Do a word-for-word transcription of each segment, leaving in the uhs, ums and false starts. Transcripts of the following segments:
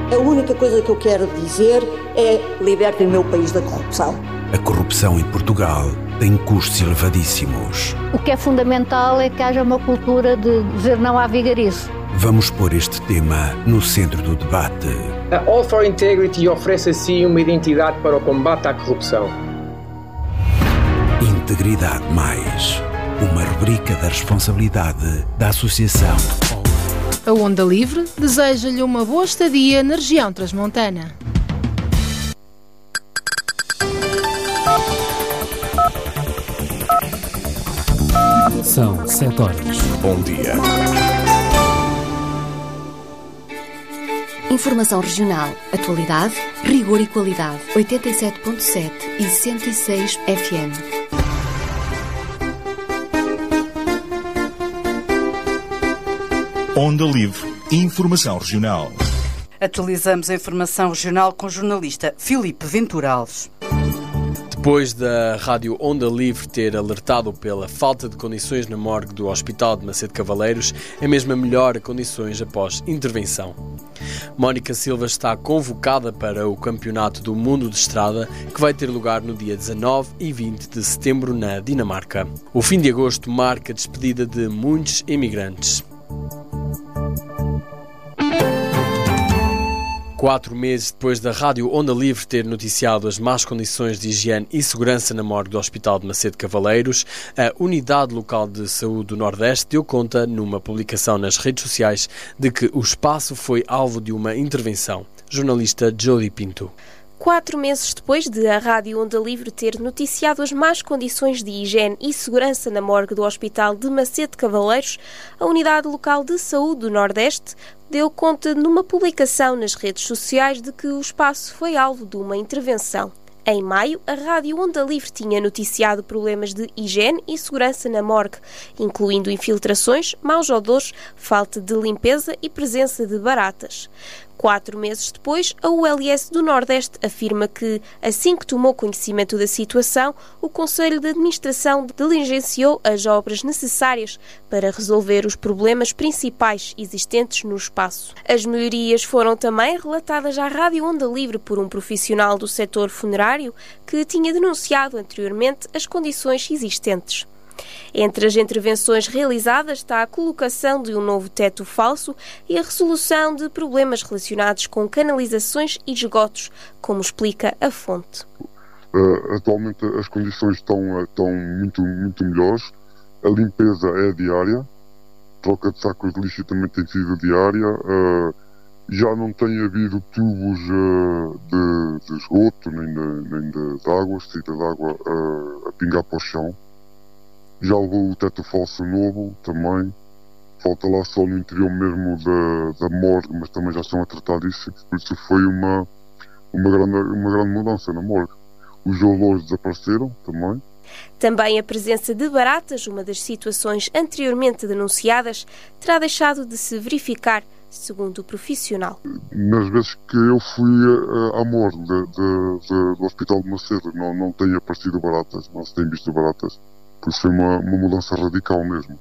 A única coisa que eu quero dizer é: libertem o meu país da corrupção. A corrupção em Portugal tem custos elevadíssimos. O que é fundamental é que haja uma cultura de dizer não à vigarice. Vamos pôr este tema no centro do debate. A All for Integrity oferece assim uma identidade para o combate à corrupção. Integridade Mais, uma rubrica da responsabilidade da Associação. A Onda Livre deseja-lhe uma boa estadia na região transmontana. São sete horas. Bom dia. Informação regional, atualidade, rigor e qualidade. oitenta e sete ponto sete e cento e seis F M. Onda Livre. Informação regional. Atualizamos a informação regional com o jornalista Filipe Ventura Alves. Depois da Rádio Onda Livre ter alertado pela falta de condições na morgue do Hospital de Macedo Cavaleiros, é mesmo a melhor condições após intervenção. Mónica Silva está convocada para o Campeonato do Mundo de Estrada, que vai ter lugar no dia dezanove e vinte de setembro na Dinamarca. O fim de agosto marca a despedida de muitos imigrantes. Quatro meses depois da Rádio Onda Livre ter noticiado as más condições de higiene e segurança na morgue do Hospital de Macedo Cavaleiros, a Unidade Local de Saúde do Nordeste deu conta, numa publicação nas redes sociais, de que o espaço foi alvo de uma intervenção. Jornalista Jody Pinto. Quatro meses depois de a Rádio Onda Livre ter noticiado as más condições de higiene e segurança na morgue do Hospital de Macedo Cavaleiros, a Unidade Local de Saúde do Nordeste deu conta numa publicação nas redes sociais de que o espaço foi alvo de uma intervenção. Em maio, a Rádio Onda Livre tinha noticiado problemas de higiene e segurança na morgue, incluindo infiltrações, maus odores, falta de limpeza e presença de baratas. Quatro meses depois, a U L S do Nordeste afirma que, assim que tomou conhecimento da situação, o Conselho de Administração diligenciou as obras necessárias para resolver os problemas principais existentes no espaço. As melhorias foram também relatadas à Rádio Onda Livre por um profissional do setor funerário que tinha denunciado anteriormente as condições existentes. Entre as intervenções realizadas está a colocação de um novo teto falso e a resolução de problemas relacionados com canalizações e esgotos, como explica a fonte. Uh, atualmente as condições estão, estão muito, muito melhores. A limpeza é diária, a troca de sacos de lixo também tem sido diária. Uh, já não tem havido tubos uh, de, de esgoto, nem de, nem de, de água, saída de água uh, a pingar para o chão. Já levou o teto falso novo também. Falta lá só no interior mesmo da, da morgue, mas também já estão a tratar disso. Por isso foi uma, uma, grande, uma grande mudança na morgue. Os olores desapareceram também. Também a presença de baratas, uma das situações anteriormente denunciadas, terá deixado de se verificar, segundo o profissional. Nas vezes que eu fui à morgue de, de, de, do Hospital de Macedo, não, não tem aparecido baratas, não se tem visto baratas. Por isso foi uma, uma mudança radical mesmo.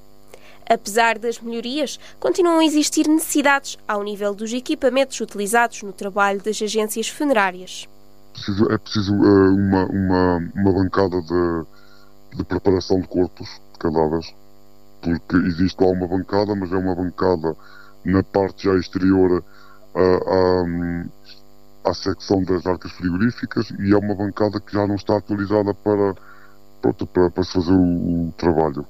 Apesar das melhorias, continuam a existir necessidades ao nível dos equipamentos utilizados no trabalho das agências funerárias. Preciso, é preciso uh, uma, uma, uma bancada de, de preparação de corpos, de cadáveres, porque existe lá uma bancada, mas é uma bancada na parte já exterior uh, à, à secção das arcas frigoríficas, e é uma bancada que já não está atualizada para... Pronto, para, para se fazer o, o trabalho.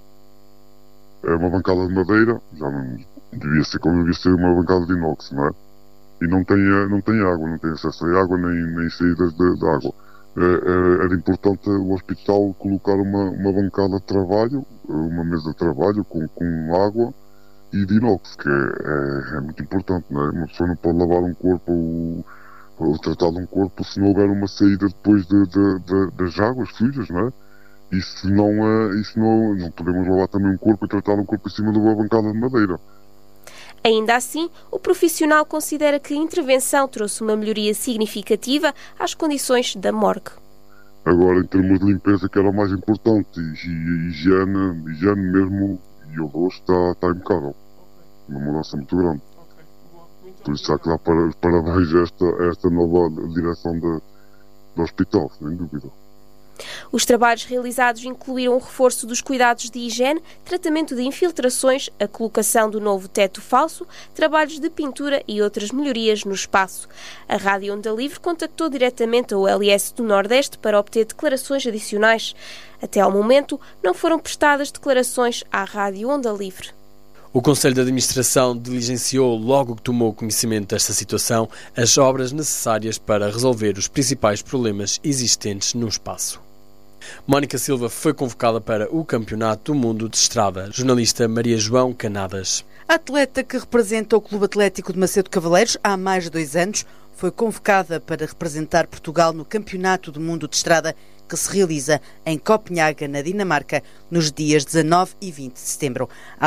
É uma bancada de madeira, já não devia ser como devia ser uma bancada de inox, não é? E não tem, não tem água, não tem acesso a água nem, nem saídas de, de água. É, é, era importante o hospital colocar uma, uma bancada de trabalho, uma mesa de trabalho com, com água e de inox, que é, é, é muito importante, não é? Uma pessoa não pode lavar um corpo ou, ou tratar de um corpo se não houver uma saída depois de, de, de, das águas sujas, não é? E se não, uh, e se não, não podemos lavar também um corpo e tratar um corpo em cima de uma bancada de madeira. Ainda assim, o profissional considera que a intervenção trouxe uma melhoria significativa às condições da morgue. Agora, em termos de limpeza, que era o mais importante, e, e higiene, higiene mesmo, e o rosto está, está impecável. Uma mudança muito grande. Ok, muito Por isso há que dar para, parabéns a esta, a esta nova direção de, do hospital, sem dúvida. Os trabalhos realizados incluíram o reforço dos cuidados de higiene, tratamento de infiltrações, a colocação do novo teto falso, trabalhos de pintura e outras melhorias no espaço. A Rádio Onda Livre contactou diretamente a O L S do Nordeste para obter declarações adicionais. Até ao momento, não foram prestadas declarações à Rádio Onda Livre. O Conselho de Administração diligenciou, logo que tomou conhecimento desta situação, as obras necessárias para resolver os principais problemas existentes no espaço. Mónica Silva foi convocada para o Campeonato do Mundo de Estrada. Jornalista Maria João Canadas. A atleta que representa o Clube Atlético de Macedo Cavaleiros há mais de dois anos foi convocada para representar Portugal no Campeonato do Mundo de Estrada que se realiza em Copenhaga, na Dinamarca, nos dias dezanove e vinte de setembro.